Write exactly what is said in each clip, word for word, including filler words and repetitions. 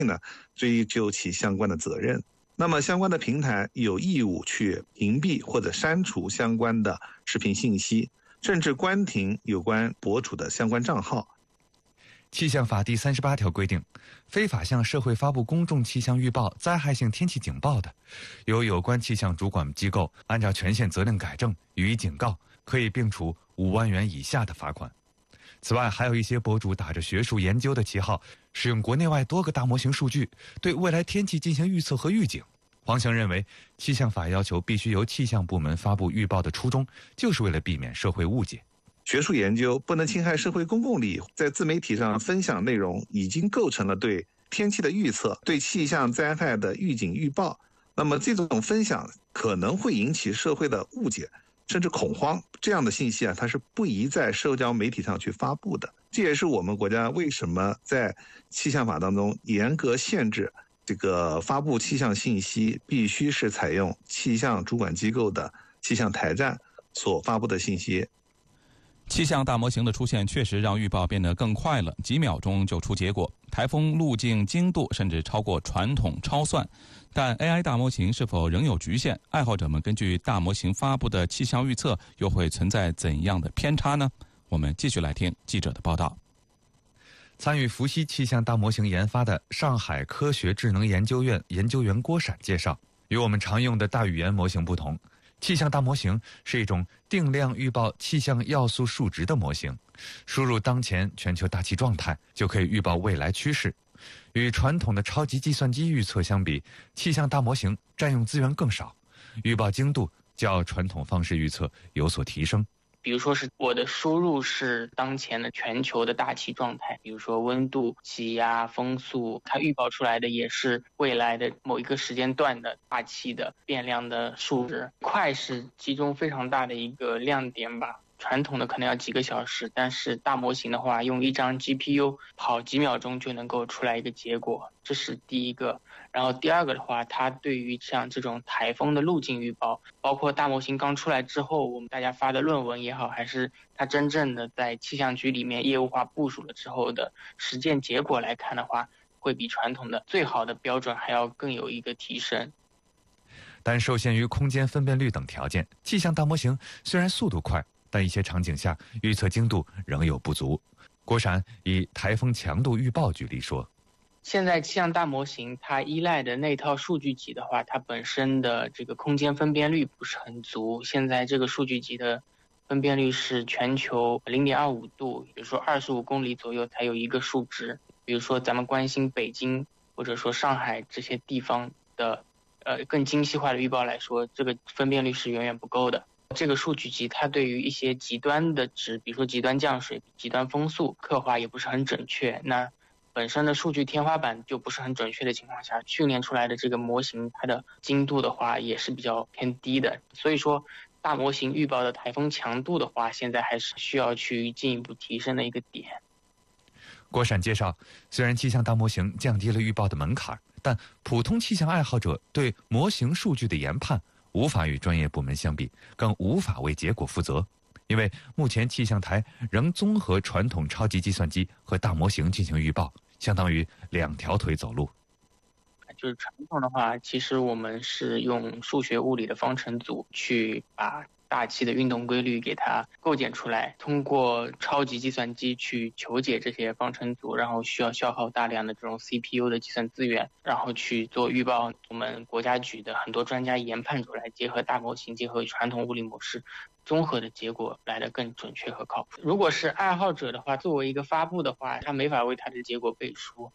呢追究其相关的责任。那么相关的平台有义务去屏蔽或者删除相关的视频信息，甚至关停有关博主的相关账号。 气象法第三十八条规定，非法向社会发布公众气象预报、灾害性天气警报的，由有关气象主管机构按照权限责令改正予以警告，可以并处五万元以下的罚款。此外，还有一些博主打着学术研究的旗号，使用国内外多个大模型数据，对未来天气进行预测和预警。黄翔认为，气象法要求必须由气象部门发布预报的初衷，就是为了避免社会误解。 学术研究不能侵害社会公共利益，在自媒体上分享内容已经构成了对天气的预测、对气象灾害的预警预报。那么这种分享可能会引起社会的误解，甚至恐慌。这样的信息啊，它是不宜在社交媒体上去发布的。这也是我们国家为什么在气象法当中严格限制这个发布气象信息必须是采用气象主管机构的气象台站所发布的信息。 气象大模型的出现确实让预报变得更快了，几秒钟就出结果，台风路径精度甚至超过传统超算。但 A I 大模型是否仍有局限？爱好者们根据大模型发布的气象预测又会存在怎样的偏差呢？我们继续来听记者的报道。 参与伏羲气象大模型研发的上海科学智能研究院研究员郭闪介绍，与我们常用的大语言模型不同，气象大模型是一种定量预报气象要素数值的模型，输入当前全球大气状态就可以预报未来趋势。与传统的超级计算机预测相比，气象大模型占用资源更少，预报精度较传统方式预测有所提升。 比如说是我的输入是当前的全球的大气状态，比如说温度、气压、风速，它预报出来的也是未来的某一个时间段的大气的变量的数值。快是其中非常大的一个亮点吧，传统的可能要几个小时，但是大模型的话用一张 G P U 跑几秒钟就能够出来一个结果，这是第一个。然后第二个的话，它对于像这种台风的路径预报，包括大模型刚出来之后我们大家发的论文也好，还是它真正的在气象局里面业务化部署了之后的实践结果来看的话，会比传统的最好的标准还要更有一个提升。 但受限于空间分辨率等条件，气象大模型虽然速度快，但一些场景下预测精度仍有不足。郭闪以台风强度预报举例说， 现在气象大模型它依赖的那套数据集的话，它本身的这个空间分辨率不是很足。现在这个数据集的分辨率是全球 零点二五度，比如说二十五公里左右才有一个数值。比如说咱们关心北京或者说上海这些地方的呃更精细化的预报来说，这个分辨率是远远不够的。这个数据集它对于一些极端的值，比如说极端降水、极端风速刻画也不是很准确，那本身的数据天花板就不是很准确的情况下，训练出来的这个模型它的精度的话也是比较偏低的。所以说大模型预报的台风强度的话，现在还是需要去进一步提升的一个点。 郭闪介绍，虽然气象大模型降低了预报的门槛，但普通气象爱好者对模型数据的研判无法与专业部门相比，更无法为结果负责。因为目前气象台仍综合传统超级计算机和大模型进行预报，相当于两条腿走路。 就是传统的话，其实我们是用数学物理的方程组去把大气的运动规律给它构建出来，通过超级计算机去求解这些方程组，然后需要消耗大量的这种 C P U 的计算资源，然后去做预报。我们国家局的很多专家研判出来，结合大模型，结合传统物理模式，综合的结果来得更准确和靠谱。如果是爱好者的话，作为一个发布的话，他没法为他的结果背书。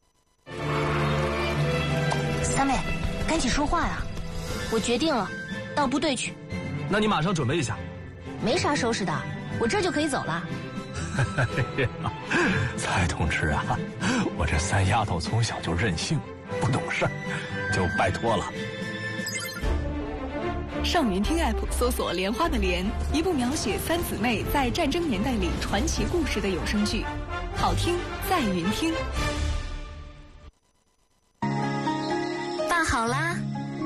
三妹，赶紧说话呀！我决定了，到部队去。 那你马上准备一下。 没啥收拾的，我这就可以走了。 哎呀，蔡同志啊，我这三丫头从小就任性，不懂事儿，就拜托了。 上云听 App 搜索莲花的莲，一部描写三姊妹在战争年代里传奇故事的有声剧，好听在云听。 饭好啦。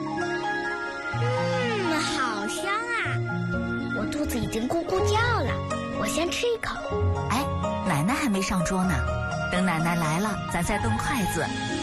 嗯，好香啊！我肚子已经咕咕叫了，我先吃一口。 哎，奶奶还没上桌呢，等奶奶来了，咱再动筷子。